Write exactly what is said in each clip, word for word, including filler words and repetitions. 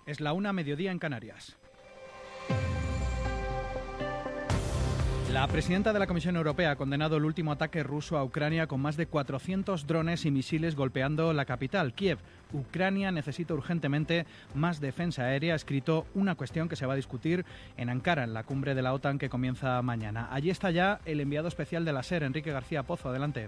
Es la una, mediodía en Canarias. La presidenta de la Comisión Europea ha condenado el último ataque ruso a Ucrania con más de cuatrocientos drones y misiles golpeando la capital, Kiev. Ucrania necesita urgentemente más defensa aérea, ha escrito una cuestión que se va a discutir en Ankara, en la cumbre de la OTAN que comienza mañana. Allí está ya el enviado especial de la SER, Enrique García Pozo. Adelante.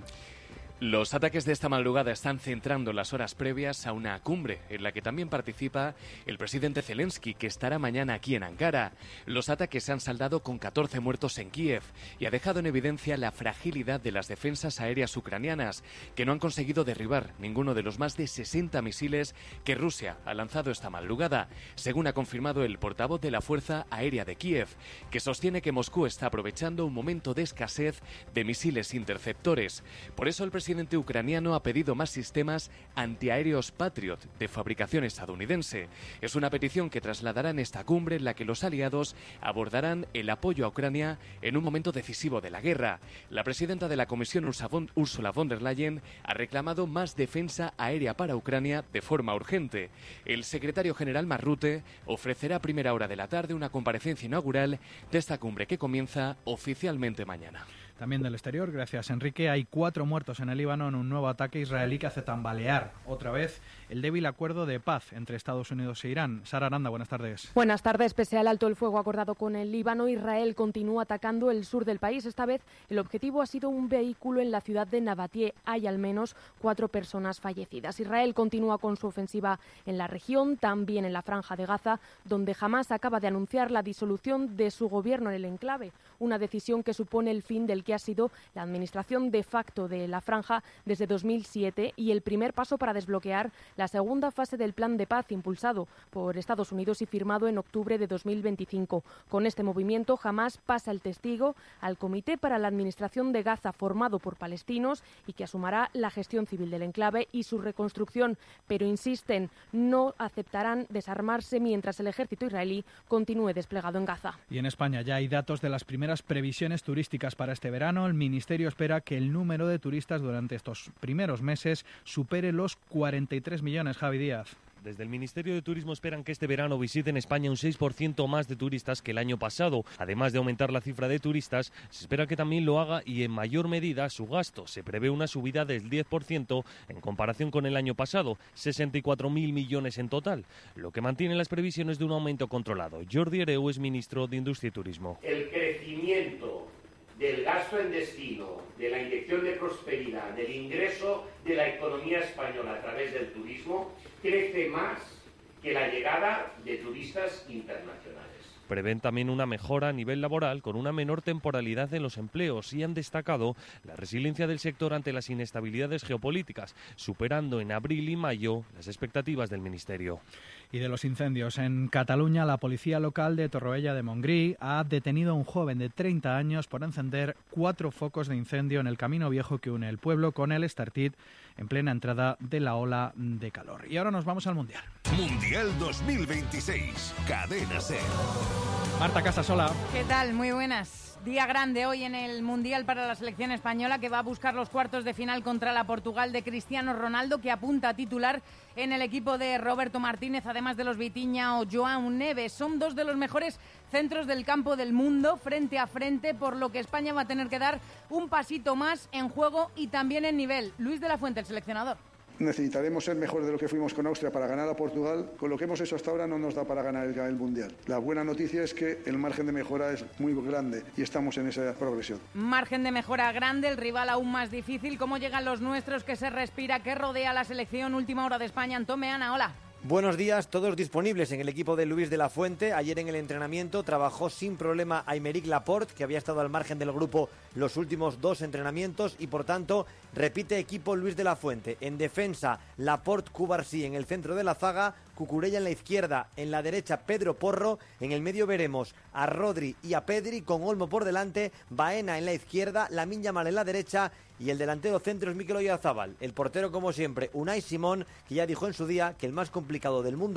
Los ataques de esta madrugada están centrando las horas previas a una cumbre en la que también participa el presidente Zelensky, que estará mañana aquí en Ankara. Los ataques se han saldado con catorce muertos en Kiev y ha dejado en evidencia la fragilidad de las defensas aéreas ucranianas, que no han conseguido derribar ninguno de los más de sesenta misiles que Rusia ha lanzado esta madrugada, según ha confirmado el portavoz de la Fuerza Aérea de Kiev, que sostiene que Moscú está aprovechando un momento de escasez de misiles interceptores. Por eso el presidente El presidente ucraniano ha pedido más sistemas antiaéreos Patriot de fabricación estadounidense. Es una petición que trasladará en esta cumbre en la que los aliados abordarán el apoyo a Ucrania en un momento decisivo de la guerra. La presidenta de la Comisión, Ursula von der Leyen, ha reclamado más defensa aérea para Ucrania de forma urgente. El secretario general Mark Rutte ofrecerá a primera hora de la tarde una comparecencia inaugural de esta cumbre que comienza oficialmente mañana. También del exterior, gracias Enrique, hay cuatro muertos en el Líbano en un nuevo ataque israelí que hace tambalear otra vez el débil acuerdo de paz entre Estados Unidos e Irán. Sara Aranda, buenas tardes. Buenas tardes. Pese al alto el fuego acordado con el Líbano, Israel continúa atacando el sur del país. Esta vez el objetivo ha sido un vehículo en la ciudad de Nabatie. Hay al menos cuatro personas fallecidas. Israel continúa con su ofensiva en la región, también en la Franja de Gaza, donde Hamás acaba de anunciar la disolución de su gobierno en el enclave, una decisión que supone el fin del que ha sido la administración de facto de la franja desde dos mil siete y el primer paso para desbloquear la segunda fase del plan de paz impulsado por Estados Unidos y firmado en octubre de dos mil veinticinco. Con este movimiento, Hamás pasa el testigo al Comité para la Administración de Gaza, formado por palestinos y que asumirá la gestión civil del enclave y su reconstrucción, pero insisten, no aceptarán desarmarse mientras el ejército israelí continúe desplegado en Gaza. Y en España ya hay datos de las primeras previsiones turísticas para este verano. El Ministerio espera que el número de turistas durante estos primeros meses supere los cuarenta y tres millones. Javi Díaz. Desde el Ministerio de Turismo esperan que este verano visiten España un seis por ciento más de turistas que el año pasado. Además de aumentar la cifra de turistas, se espera que también lo haga y en mayor medida su gasto. Se prevé una subida del diez por ciento en comparación con el año pasado, sesenta y cuatro mil millones en total, lo que mantiene las previsiones de un aumento controlado. Jordi Hereu es ministro de Industria y Turismo. El crecimiento del gasto en destino, de la inyección de prosperidad, del ingreso de la economía española a través del turismo, crece más que la llegada de turistas internacionales. Prevén también una mejora a nivel laboral con una menor temporalidad en los empleos y han destacado la resiliencia del sector ante las inestabilidades geopolíticas, superando en abril y mayo las expectativas del Ministerio. Y de los incendios. En Cataluña, la policía local de Torroella de Montgrí ha detenido a un joven de treinta años por encender cuatro focos de incendio en el camino viejo que une el pueblo con el Estartit en plena entrada de la ola de calor. Y ahora nos vamos al Mundial. Mundial dos mil veintiséis, Cadena SER. Marta Casasola. ¿Qué tal? Muy buenas. Día grande hoy en el Mundial para la selección española, que va a buscar los cuartos de final contra la Portugal de Cristiano Ronaldo, que apunta a titular en el equipo de Roberto Martínez, además de los Vitinha o João Neves. Son dos de los mejores centros del campo del mundo frente a frente, por lo que España va a tener que dar un pasito más en juego y también en nivel. Luis de la Fuente, el seleccionador. Necesitaremos ser mejores de lo que fuimos con Austria para ganar a Portugal. Con lo que hemos hecho hasta ahora no nos da para ganar el, el Mundial. La buena noticia es que el margen de mejora es muy grande y estamos en esa progresión. Margen de mejora grande, el rival aún más difícil. ¿Cómo llegan los nuestros? ¿Qué se respira? ¿Qué rodea la selección? Última hora de España. Antón Meana, hola. Buenos días, todos disponibles en el equipo de Luis de la Fuente. Ayer en el entrenamiento trabajó sin problema Aymeric Laporte, que había estado al margen del grupo los últimos dos entrenamientos y por tanto repite equipo Luis de la Fuente. En defensa, Laporte, Cubarsí en el centro de la zaga, Cucurella en la izquierda, en la derecha Pedro Porro, en el medio veremos a Rodri y a Pedri con Olmo por delante, Baena en la izquierda, Lamine Yamal en la derecha y el delantero centro es Mikel Oyarzabal. El portero, como siempre, Unai Simón, que ya dijo en su día que el más complicado del mundo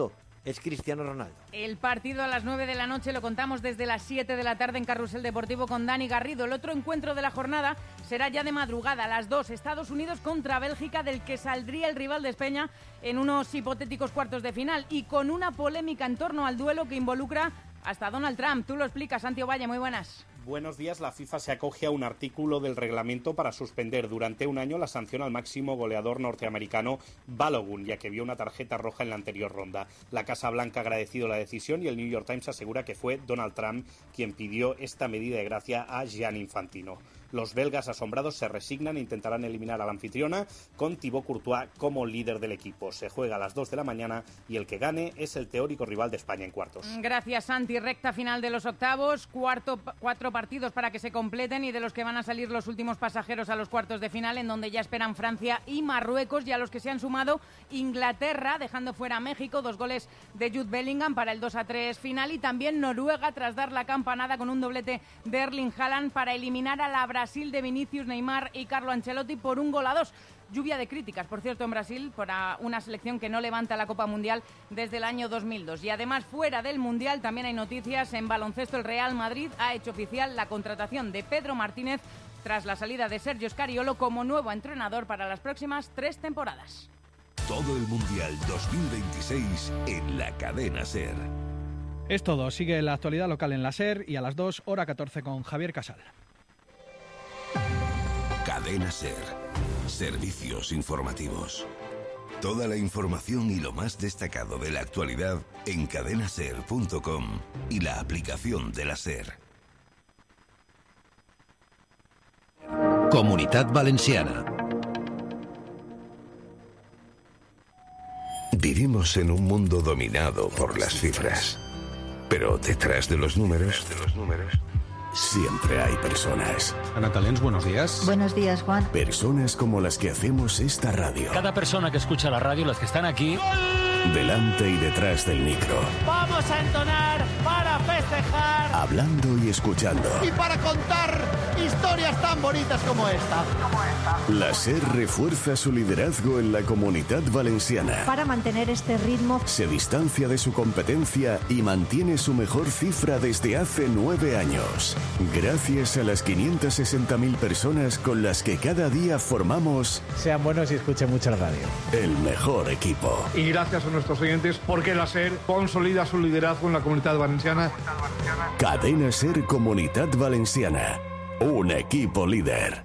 es Cristiano Ronaldo. El partido a las nueve de la noche lo contamos desde las siete de la tarde en Carrusel Deportivo con Dani Garrido. El otro encuentro de la jornada será ya de madrugada, a las dos, Estados Unidos contra Bélgica, del que saldría el rival de España en unos hipotéticos cuartos de final, y con una polémica en torno al duelo que involucra hasta Donald Trump. Tú lo explicas, Santi Ovalle, muy buenas. Buenos días. La FIFA se acoge a un artículo del reglamento para suspender durante un año la sanción al máximo goleador norteamericano Balogun, ya que vio una tarjeta roja en la anterior ronda. La Casa Blanca ha agradecido la decisión y el New York Times asegura que fue Donald Trump quien pidió esta medida de gracia a Gianni Infantino. Los belgas asombrados se resignan e intentarán eliminar a la anfitriona con Thibaut Courtois como líder del equipo. Se juega a las dos de la mañana y el que gane es el teórico rival de España en cuartos. Gracias, Santi. Recta final de los octavos, cuarto, cuatro partidos para que se completen y de los que van a salir los últimos pasajeros a los cuartos de final, en donde ya esperan Francia y Marruecos, y a los que se han sumado Inglaterra, dejando fuera a México, dos goles de Jude Bellingham para el dos a tres final, y también Noruega tras dar la campanada con un doblete de Erling Haaland para eliminar a la Brasil de Vinicius, Neymar y Carlo Ancelotti por un gol a dos. Lluvia de críticas, por cierto, en Brasil, para una selección que no levanta la Copa Mundial desde el año dos mil dos. Y además, fuera del Mundial, también hay noticias. En baloncesto, el Real Madrid ha hecho oficial la contratación de Pedro Martínez tras la salida de Sergio Scariolo como nuevo entrenador para las próximas tres temporadas. Todo el Mundial dos mil veintiséis en la cadena SER. Es todo. Sigue la actualidad local en la SER y a las dos, hora catorce, con Javier Casal. Cadena SER. Servicios informativos. Toda la información y lo más destacado de la actualidad en cadena ser punto com y la aplicación de la SER. Comunitat Valenciana. Vivimos en un mundo dominado por las cifras. Pero detrás de los números, de los números, siempre hay personas. Ana Talens, buenos días. Buenos días, Juan. Personas como las que hacemos esta radio. Cada persona que escucha la radio, los que están aquí... Delante y detrás del micro. Vamos a entonar para festejar. Hablando y escuchando. Y para contar historias tan bonitas como esta. Como esta. La SER refuerza su liderazgo en la Comunitat Valenciana. Para mantener este ritmo. Se distancia de su competencia y mantiene su mejor cifra desde hace nueve años. Gracias a las quinientas sesenta mil personas con las que cada día formamos... Sean buenos y escuchen mucho la radio. El mejor equipo. Y gracias a nuestros oyentes, porque la SER consolida su liderazgo en la Comunitat Valenciana. Cadena SER Comunitat Valenciana. Un equipo líder.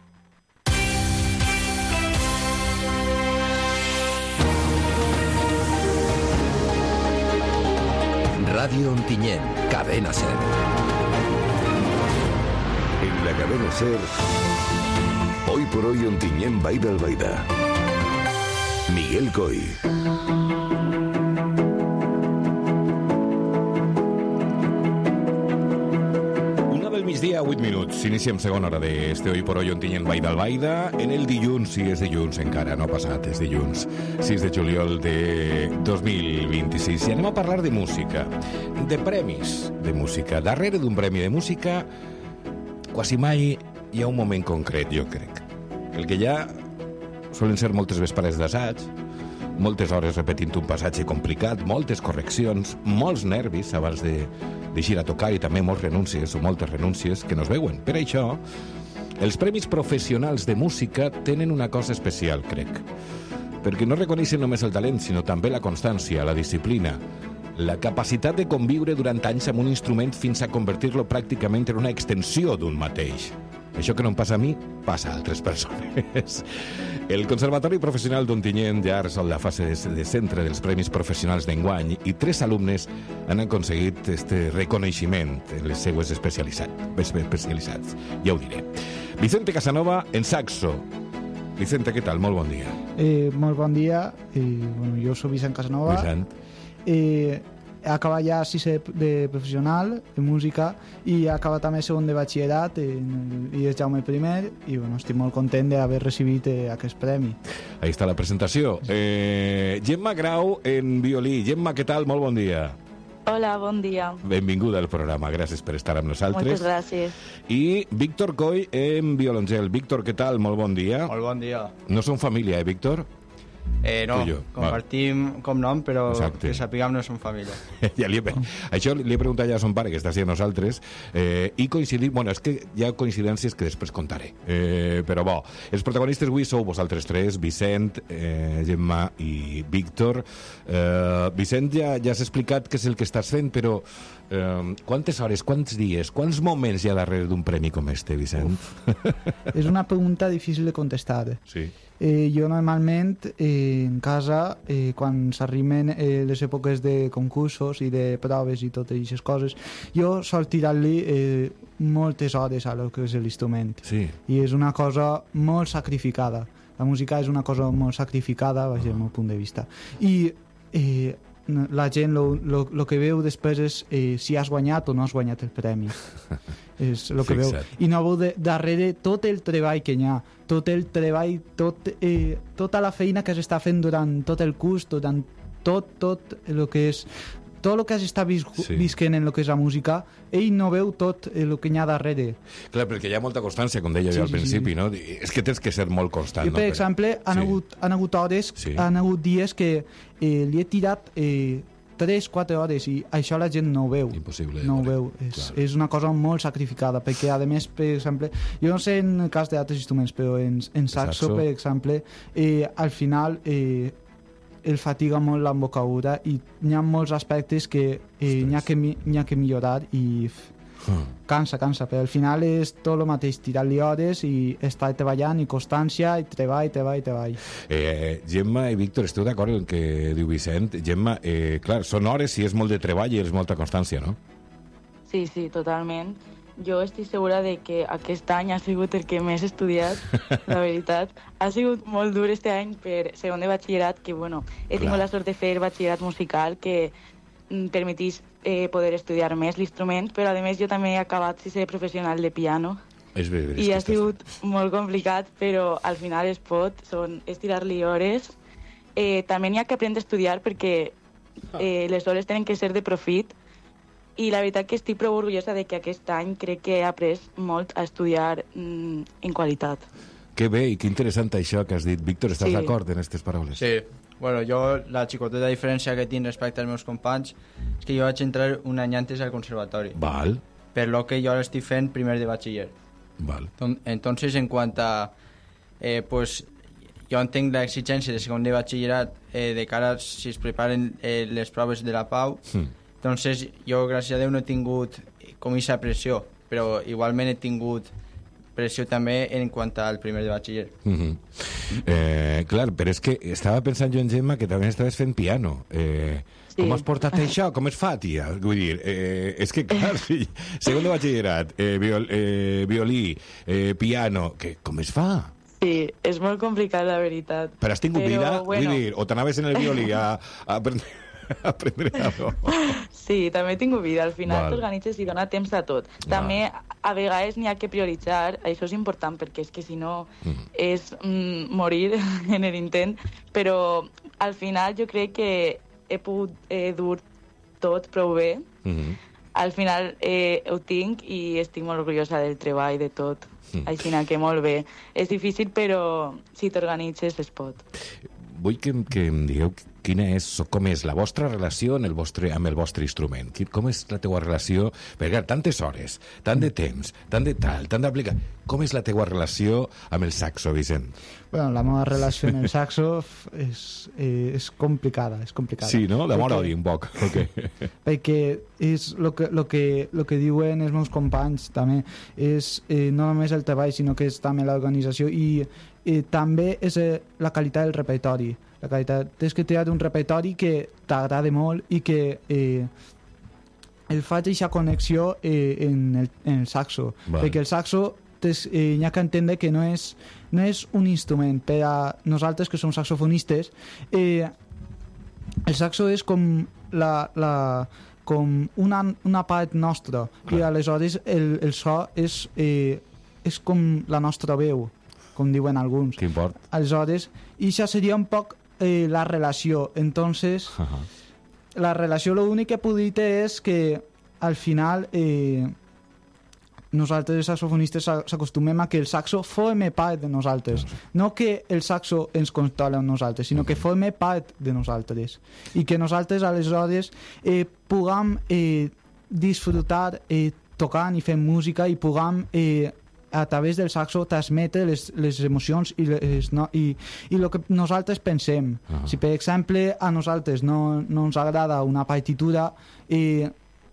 Radio Ontinyent, Cadena SER. En la Cadena SER, hoy por hoy Ontinyent Baida Albaida. Miguel Coy. Una del migdia, vuit minuts. Iniciem segona hora d'este Hoy por Hoy Ontinyent Baida Albaida. En el dilluns, si és dilluns encara, no ha passat, és dilluns, sis de juliol de dos mil vint-i-sis. I anem a parlar de música, de premis de música. Darrere d'un premi de música, quasi mai hi ha un moment concret, jo crec. El que hi ha solen ser moltes vespares d'assaig, moltes hores repetint un passatge complicat, moltes correccions, molts nervis abans de d'eixir a tocar i també molts renúncies o moltes renúncies que no es veuen. Per això, els premis professionals de música tenen una cosa especial, crec, perquè no reconeixen només el talent, sinó també la constància, la disciplina, la capacitat de conviure durant anys amb un instrument fins a convertir-lo pràcticament en una extensió d'un mateix. Això que no em passa a mi, passa a altres persones. El Conservatori Professional d'Ontinyent ja ha resolt la fase de centre dels Premis Professionals d'enguany i tres alumnes han aconseguit este reconeixement en les seues especialitats. Ja ho diré. Vicente Casanova, en saxo. Vicente, què tal? Molt bon dia. Eh, molt bon dia. Eh, bueno, jo soc Vicent Casanova. Vicent. Eh, he acabat ja sisè de professional en música i he acabat també segon de batxillerat en el I E S Jaume primer i bueno, estic molt content d'haver recibit eh, aquest premi. Ahí està la presentació. Eh, Gemma Grau en violí. Gemma, què tal? Molt bon dia. Hola, bon dia. Benvinguda al programa, gràcies per estar amb nosaltres. Moltes gràcies. I Víctor Coy en violoncel. Víctor, què tal? Molt bon dia. Molt bon dia. No són família, eh, Víctor? Eh, no, Tuyo, compartim val. Com nom, però Exacte. que sapiguem no som família. Ja li he, això li he preguntat ja a son pare, que està així a nosaltres, eh, i coincidim... Bueno, és que hi ha coincidències que després contaré. Eh, però bo, els protagonistes avui sou vosaltres tres, Vicent, eh, Gemma i Víctor. Eh, Vicent, ja, ja has explicat què és el que estàs fent, però eh, quantes hores, quants dies, quants moments hi ha darrere d'un premi com este, Vicent? És una pregunta difícil de contestar. Sí. Eh, jo normalment eh, en casa, eh, quan s'arriben eh, les èpoques de concursos i de proves i totes aquestes coses, jo sol tirar-li eh, moltes hores a lo que és l'instrument. Sí. I és una cosa molt sacrificada. La música és una cosa molt sacrificada, baix del meu punt de vista. I eh, la gent el que veu després és eh, si has guanyat o no has guanyat el premi. És el que veu. I no veu de, darrere tot el treball que hi ha, tot el treball, tot, eh, tota la feina que s'està fent durant tot el curs, durant tot, tot el que és tot el que s'està vis sí. visquent en el que és la música, ell no veu tot el que hi ha darrere. Clar, perquè hi ha molta constància, com deia sí, jo al sí, principi, sí. no? És que tens que ser molt constant. Jo, per no? exemple, han, sí. hagut, han hagut hores, sí. han hagut dies que eh, li he tirat eh, tres quatre hores i això la gent no ho veu. Impossible. No ho veu. És, és una cosa molt sacrificada, perquè a més, per exemple, jo no sé en el cas d'altres instruments, però en, en saxo, saxo, per exemple, eh, al final eh, el fatiga molt l'embocadura i hi ha molts aspectes que eh, n'hi ha, que, ha que millorar i uh. cansa, cansa, però al final és tot el mateix, tirar-li hores i estar treballant i constància i treball, treball, treball. Eh, Gemma i Víctor, esteu d'acord amb el que diu Vicent? Gemma, eh, clar, són hores i és molt de treball i és molta constància, no? Sí, sí, totalment. Jo estic segura de que aquest any ha sigut el que més he estudiat, la veritat. Ha sigut molt dur este any per segon de batxillerat, que bueno, he tingut la sort de fer batxillerat musical, que mm, permetís eh, poder estudiar més l'instrument, però a més jo també he acabat sisè professional de piano. És bé, és I ha sigut estàs... molt complicat, però al final es pot, són estirar-li hores. Eh, també n'hi ha que aprendre a estudiar perquè eh, les hores tenen que ser de profit. I la veritat que estic prou orgullosa de que aquest any crec que he après molt a estudiar mm, en qualitat. Que bé i que interessant això que has dit. Víctor, estàs sí. d'acord en aquestes paraules? Sí. Bueno, jo la xicoteta diferència que tinc respecte als meus companys és que jo vaig entrar un any antes al conservatori. Val. Per lo que jo ara estic fent primer de batxiller. Val. Entonces, en quant a... Eh, pues, jo entenc l'exigència de segon de batxillerat eh, de cara si es preparen eh, les proves de la Pau. Mm. Entonces, jo, gràcies a Déu, no he tingut com aquesta pressió, però igualment he tingut pressió també en quant al primer de batxiller. Mm -hmm. eh, clar, però és que estava pensant jo en Gemma que també estaves fent piano. Eh, sí. Com has portat això? Com es fa, tia? Vull dir, eh, és que, clar, sí, segon de batxillerat, eh, viol, eh, violí, eh, piano, que, com es fa? Sí, és molt complicat, la veritat. Però has tingut però, vida? Bueno... Vull dir, o t'anaves en el violí a, a aprendre... aprendre algo. Sí, també he tingut vida. Al final t'organitzes i dona temps a tot. Val. També a vegades n'hi ha que prioritzar, això és important perquè és que si no mm. és mm, morir en l'intent, però al final jo crec que he pogut eh, dur tot prou bé. Mm-hmm. Al final eh, ho tinc i estic molt orgullosa del treball, de tot. Mm. Així que molt bé. És difícil, però si t'organitzes es pot. Vull que, que em digueu quina és, com és la vostra relació en el vostre, amb el vostre instrument. Com és la teua relació? Perquè tantes hores, tant de temps, tant de tal, tant d'aplicar... Com és la teua relació amb el saxo, Vicent? Bueno, la meva relació amb el saxo és, eh, és complicada, és complicada. Sí, no? D'amor-odi, un poc. Okay. Perquè és el que, lo que, lo que diuen els meus companys, també, és eh, no només el treball, sinó que és també l'organització i eh, també és eh, la qualitat del repertori. La qualitat. Tens que triar un repertori que t'agrada molt i que eh, el faig aquesta connexió eh, en, el, en el saxo. Vale. Perquè el saxo eh, n'hi ha que entendre que no és, no és un instrument. Per a nosaltres, que som saxofonistes, eh, el saxo és com, la, la, com una, una part nostra. Clar. I aleshores el, el so és, eh, és com la nostra veu, com diuen alguns. Que import. Aleshores, i això seria un poc eh, la relació. Entonces, uh -huh. la relació, l'únic que puc dir és que al final eh, nosaltres els saxofonistes s'acostumem a que el saxo forme part de nosaltres, no que el saxo ens controla a nosaltres, sinó que forme part de nosaltres, i que nosaltres aleshores eh, puguem eh, disfrutar eh, tocant i fent música i puguem eh, a través del saxo transmetre les, les emocions i, les, no, i, i el que nosaltres pensem. Uh -huh. Si per exemple a nosaltres no, no ens agrada una partitura, eh,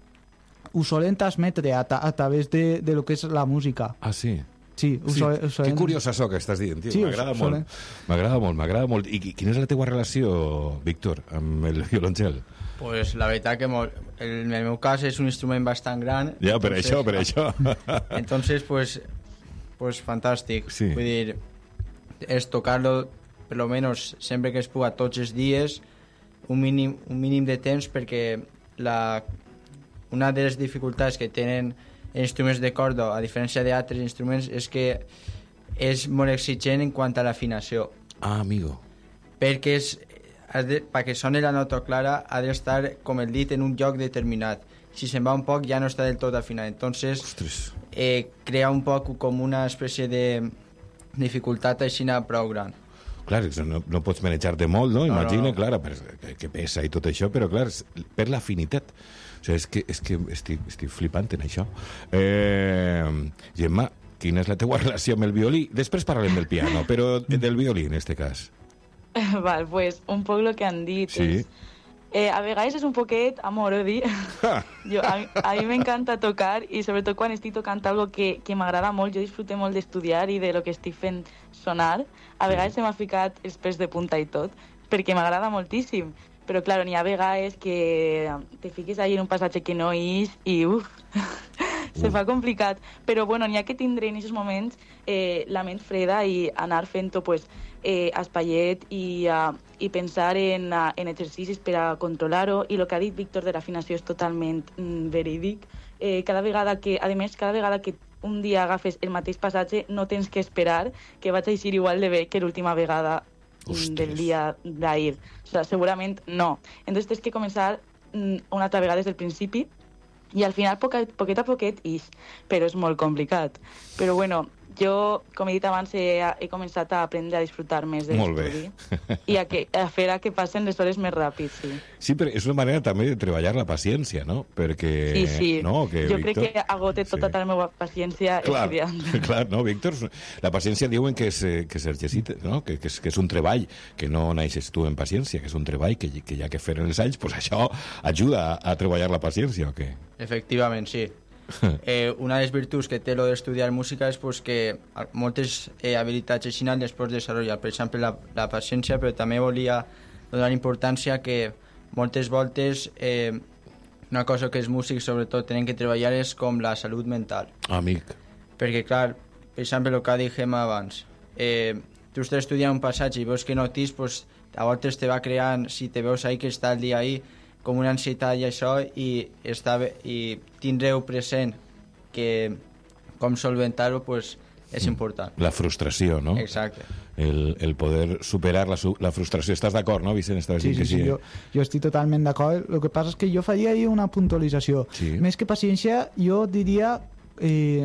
ho solem transmetre a, a través de, de lo que és la música. Ah, sí? Sí, ho sí. solem, ho solem... Que curiós això que estàs dient, tio. Sí, m'agrada molt. M'agrada molt, m'agrada molt. I quina és la teva relació, Víctor, amb el violoncel? Pues la veritat que molt, el, en el meu cas és un instrument bastant gran. Ja, per entonces, això, per això. Entonces, pues, pues fantàstic. Sí. Vull dir, és tocar-lo, per lo menos, sempre que es puga, tots els dies, un mínim, un mínim de temps, perquè la... una de les dificultats que tenen instruments de corda, a diferència d'altres instruments, és que és molt exigent en quant a l'afinació. Ah, amigo. Perquè és, de, perquè soni la nota clara ha d'estar com el dit en un lloc determinat. Si se'n va un poc ja no està del tot afinat. Entonces eh, crea un poc com una espècie de dificultat així prou gran. Clar, no, no pots manejar-te molt, no? Imagina, no, no. Clar, que, que pesa i tot això, però clar, per l'afinitat. O sigui, és que, és que estic, estic flipant en això. Eh, Gemma, quina és la teua relació amb el violí? Després parlarem del piano, però del violí, en este cas. Val, pues un poc el que han dit. Sí. És, eh, a vegades és un poquet amor-odi. Jo, a, a mi m'encanta tocar, i sobretot quan estic tocant algo que, que m'agrada molt, jo disfruto molt d'estudiar i de lo que estic fent sonar. A vegades se m'ha ficat els pèls de punta i tot, perquè m'agrada moltíssim. Però, clar, n'hi ha vegades que te fiques ahí en un passatge que no és i, uf, se fa complicat. Però, bueno, n'hi ha que tindre en aquests moments eh, la ment freda i anar fent-ho, pues, eh, espaiet i, uh, i pensar en, uh, en exercicis per a controlar-ho. I el que ha dit Víctor de l'afinació és totalment mm, verídic. Eh, cada vegada que, a més, cada vegada que un dia agafes el mateix passatge, no tens que esperar que vaig a eixir igual de bé que l'última vegada. Ostres. Del dia d'ahir. O sea, segurament no. Entonces tens que començar una altra vegada des del principi i al final poquet, poquet a poquet is, però és molt complicat. Però bueno, jo, com he dit abans, he, he començat a aprendre a disfrutar més de l'estudi i a, que, a fer a que passen les hores més ràpid, sí. Sí, però és una manera també de treballar la paciència, no? Perquè... Sí, sí. No, que, jo Víctor... crec que agote tota sí. la meva paciència clar, estudiant. Clar, no, Víctor? La paciència diuen que és, que és exercit, no? Que, que, és, que és un treball, que no naixes tu en paciència, que és un treball que, que hi ha que fer en els anys, pues això ajuda a, a treballar la paciència, o què? Efectivament, sí. Eh, una de les virtuts que té lo d'estudiar música és pues, que moltes eh, habilitats així les pots desenvolupar. Per exemple, la, la paciència, però també volia donar importància que moltes voltes eh, una cosa que els músics sobretot tenen que treballar és com la salut mental. Amic. Perquè, clar, per exemple, el que dèiem abans, eh, tu estàs estudiant un passatge i veus que no tens, pues, a voltes te va creant, si te veus ahí que està el dia ahí, com una ansietat i això, i, està bé, i tindreu present que com solventar-ho pues, és important. La frustració, no? Exacte. El, el poder superar la, la frustració. Estàs d'acord, no, Vicent? Estàs sí, sí, sí, sí, sí, jo, jo estic totalment d'acord. El que passa és que jo faria ahí una puntualització. Sí. Més que paciència, jo diria... Eh,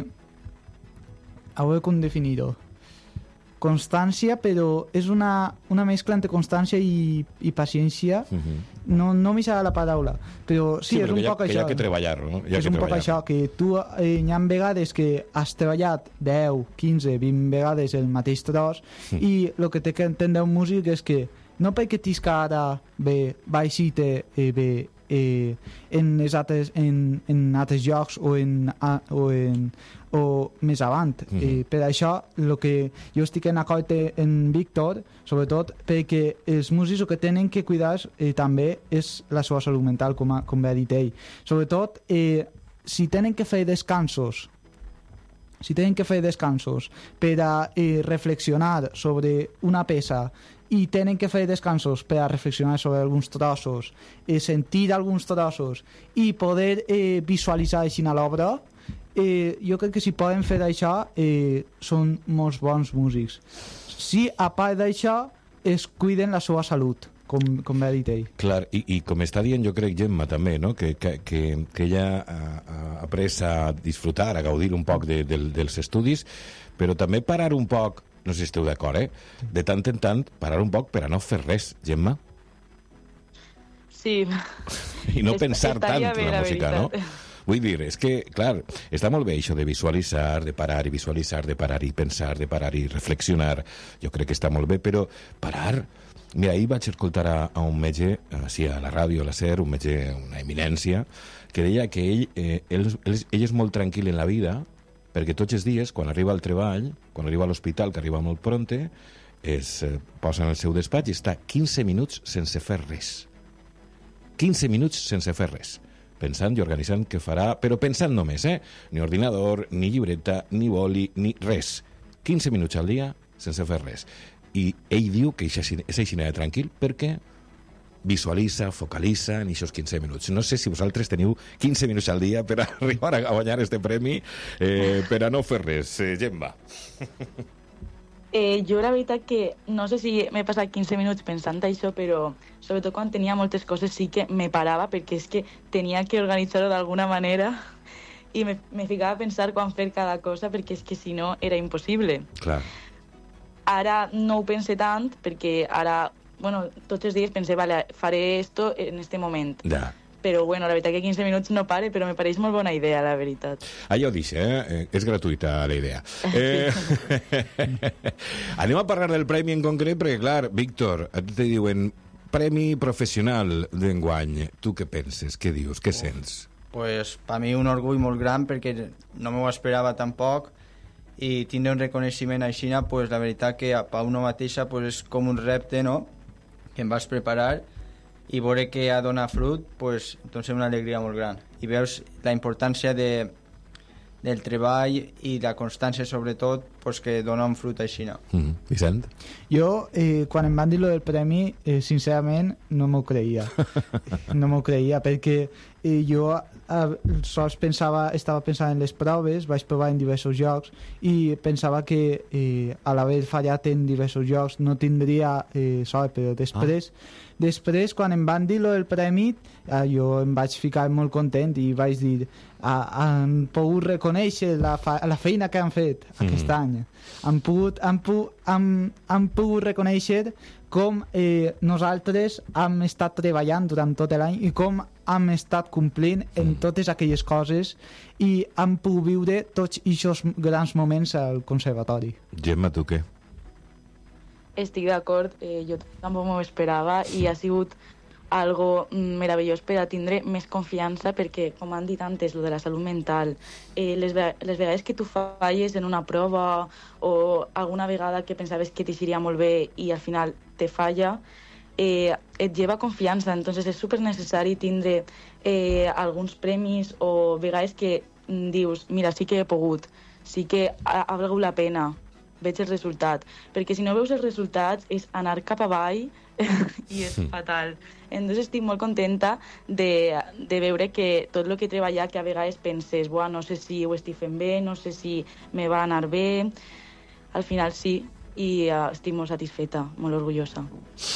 a veure com definir-ho. Constància, però és una, una mescla entre constància i, i paciència. Uh-huh. No, no m'hi serà la paraula, però sí, sí és un ha, poc això. Hi ha que treballar-ho, no? És un poc això, que tu eh, hi ha vegades que has treballat deu, quinze, vint vegades el mateix tros mm. i el que té que entendre un músic és que no perquè tis que ara bé, baixite eh, bé eh, en, altres, en, en altres llocs o en, a, o en o més avant. Mm. Eh, per això el que jo estic en acord en Víctor, sobretot perquè els músics el que tenen que cuidar eh, també és la seva salut mental, com, a, com ha dit ell. Sobretot, eh, si tenen que fer descansos si tenen que fer descansos per a eh, reflexionar sobre una peça i tenen que fer descansos per a reflexionar sobre alguns trossos, eh, sentir alguns trossos i poder eh, visualitzar així a l'obra, eh, jo crec que si poden fer això eh, són molts bons músics. Si a part d'això es cuiden la seva salut, com, com va dit ell. Clar, i, i com està dient jo crec Gemma també, no? que, que, que, que ella ha, ha après a disfrutar, a gaudir un poc de, de, dels estudis, però també parar un poc, no sé si esteu d'acord, eh? de tant en tant, parar un poc per a no fer res, Gemma. Sí. I no pensar tant bé, la, la música, veritat. no? Vull dir, és que, clar, està molt bé això de visualitzar, de parar i visualitzar, de parar i pensar, de parar i reflexionar. Jo crec que està molt bé, però parar... Mira, ahir vaig escoltar a, a un metge, així a la ràdio, a la SER, un metge, una eminència, que deia que ell, eh, ell, ell, ell és molt tranquil en la vida, perquè tots els dies, quan arriba al treball, quan arriba a l'hospital, que arriba molt pronte, es eh, posa en el seu despatx i està quinze minuts sense fer res. quinze minuts sense fer res. Pensant i organitzant què farà, però pensant només, eh? Ni ordinador, ni llibreta, ni boli, ni res. quinze minuts al dia sense fer res. I ell diu que és així de tranquil perquè visualitza, focalitza en aquests quinze minuts. No sé si vosaltres teniu quinze minuts al dia per arribar a guanyar este premi eh, per a no fer res. Eh, Gemma. Eh, jo la veritat que no sé si m'he passat quinze minuts pensant això, però sobretot quan tenia moltes coses sí que me parava perquè és que tenia que organitzar-ho d'alguna manera i me, me ficava a pensar quan fer cada cosa perquè és que si no era impossible. Clar. Ara no ho pense tant perquè ara, bueno, tots els dies pense, vale, faré esto en este moment. Ja. Però, bueno, la veritat que quinze minuts no pare, però me pareix molt bona idea, la veritat. Allò dic, eh? És gratuïta la idea. Eh... Anem a parlar del premi en concret, perquè, clar, Víctor, a tu te diuen premi professional d'enguany. Tu què penses? Què dius? Què sents? Pues, per mi un orgull molt gran, perquè no m'ho esperava tampoc, i tindre un reconeixement així, pues, la veritat que per una mateixa pues, és com un repte, no?, que em vas preparar, i veure que ha donat fruit, pues, doncs és una alegria molt gran. I veus la importància de, del treball i la constància, sobretot, pues, que dona un fruit així. Mm. Vicent? Jo, eh, quan em van dir lo del premi, eh, sincerament, no m'ho creia. No m'ho creia, perquè eh, jo eh, sols pensava, estava pensant en les proves, vaig provar en diversos llocs, i pensava que eh, a l'haver fallat en diversos llocs no tindria eh, sort, però després... Ah. Després, quan em van dir lo del premi, eh, jo em vaig ficar molt content i vaig dir ah, han pogut reconèixer la, fa la feina que han fet mm. aquest any. Han pogut, han, pu han, han pogut reconèixer com eh, nosaltres hem estat treballant durant tot l'any i com hem estat complint en totes aquelles coses i hem pogut viure tots aquests grans moments al conservatori. Gemma, tu què? Estic d'acord, eh, jo tampoc m'ho esperava i ha sigut algo meravellós per a tindre més confiança perquè, com han dit antes, lo de la salut mental, eh, les, ve les vegades que tu falles en una prova o alguna vegada que pensaves que t'iria molt bé i al final te falla, eh, et lleva confiança. Entonces és super necessari tindre eh, alguns premis o vegades que dius, mira, sí que he pogut, sí que ha, ha valgut la pena, veig el resultat, perquè si no veus els resultats és anar cap avall i és fatal. Entonces estic molt contenta de, de veure que tot el que he treballat, que a vegades penses, buah, no sé si ho estic fent bé, no sé si me va anar bé, al final sí, i uh, estic molt satisfeta, molt orgullosa.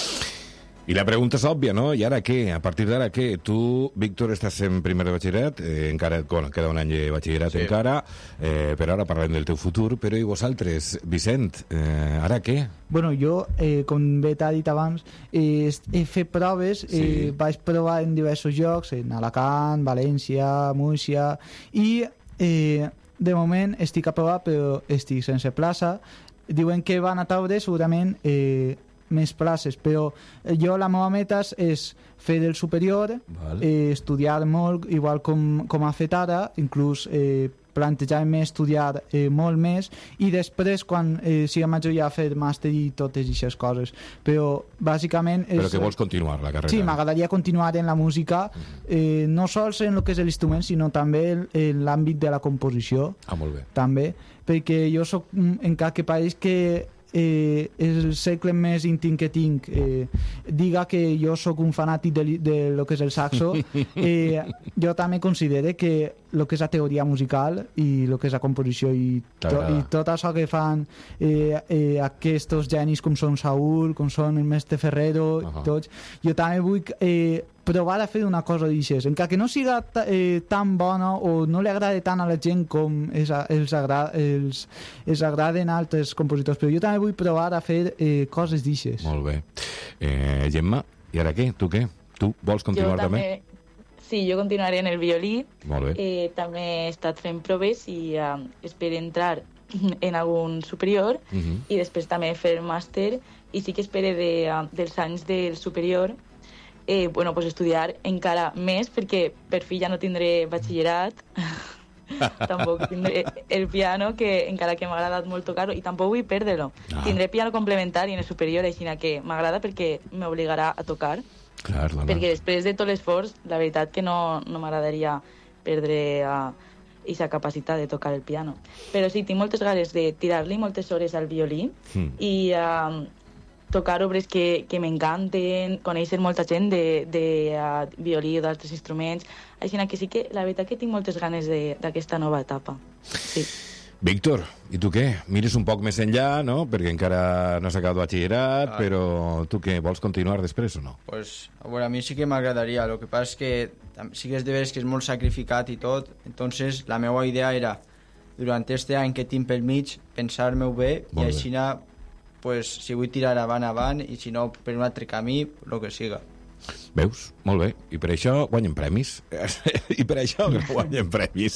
I la pregunta és òbvia, no? I ara què? A partir d'ara què? Tu, Víctor, estàs en primer de batxillerat, eh, encara bueno, queda un any de batxillerat sí. encara, eh, però ara parlem del teu futur, però i vosaltres, Vicent, eh, ara què? Bueno, jo, eh, com bé t'ha dit abans, eh, he fet proves, sí. eh, vaig provar en diversos llocs, en Alacant, València, Múrcia, i eh, de moment estic a provar, però estic sense plaça. Diuen que van a taure segurament eh, més places, però jo la meva meta és fer el superior, eh, estudiar molt, igual com, com ha fet ara, inclús eh, plantejar-me estudiar eh, molt més i després, quan eh, sigui major, ja fer màster i totes aquestes coses. Però, bàsicament... És, però que vols continuar la carrera? Sí, m'agradaria continuar en la música, eh, no sols en el que és l'instrument, sinó també en l'àmbit de la composició. Ah, molt bé. També, perquè jo soc, encara que pareix que eh, el segle més íntim que tinc eh, diga que jo sóc un fanàtic de, de lo que és el saxo, eh, jo també considero que el que és la teoria musical i el que és la composició i, to, i tot això que fan eh, eh, aquests genis com són Saúl, com són el mestre Ferrero, uh-huh. tots. Jo també vull eh, provar a fer una cosa d'aixes, encara que no siga eh, tan bona o no li agrada tant a la gent com els, els, agrada, els, els agraden altres compositors, però jo també vull provar a fer eh, coses d'aixes. Molt bé. Eh, Gemma, i ara què? Tu què? Tu vols continuar jo també? també? Sí, jo continuaré en el violí. Molt bé. Eh, també he estat fent proves i eh, espero entrar en algun superior uh-huh. i després també fer màster i sí que espero de, uh, dels anys del superior eh, bueno, pues estudiar encara més perquè per fi ja no tindré batxillerat tampoc tindré el piano que encara que m'ha agradat molt tocar-lo i tampoc vull perdre-lo. Ah. Tindré piano complementari en el superior així que m'agrada perquè m'obligarà a tocar. Clar, perquè després de tot l'esforç la veritat que no, no m'agradaria perdre aquesta uh, capacitat de tocar el piano, però sí, tinc moltes ganes de tirar-li moltes hores al violí mm. i uh, tocar obres que, que m'encanten, conèixer molta gent de, de uh, violí o d'altres instruments, així que sí que la veritat que tinc moltes ganes d'aquesta nova etapa. Sí. Víctor, i tu què? Mires un poc més enllà, no? Perquè encara no has acabat batxillerat, ah. però tu què? Vols continuar després o no? Pues, bueno, a mi sí que m'agradaria. Lo que passa és que sí que és de veres que és molt sacrificat i tot. Entonces, la meva idea era, durant este any que tinc pel mig, pensar-me-ho bé, molt i així, pues, si vull tirar avant, avant, i si no, per un altre camí, el que siga. Veus? Molt bé. I per això guanyen premis. I per això guanyen premis.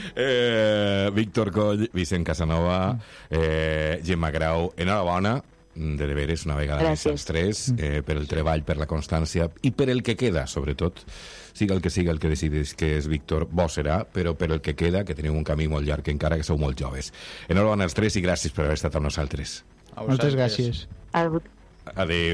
Eh, Víctor Coll, Vicent Casanova, eh, Gemma Grau, enhorabona, de deberes una vegada més als tres, eh, per el treball, per la constància i per el que queda, sobretot. Siga el que siga el que decidis que és Víctor, bo serà, però per el que queda, que teniu un camí molt llarg, encara que sou molt joves. Enhorabona als tres i gràcies per haver estat amb nosaltres. Moltes gràcies. Adéu. Adéu.